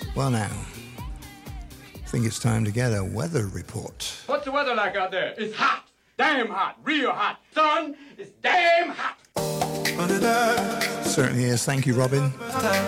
Well now, I think it's time to get a weather report. What's the weather like out there? It's hot. Damn hot. Real hot. Son, it's damn hot. Certainly is. Thank you, Robin.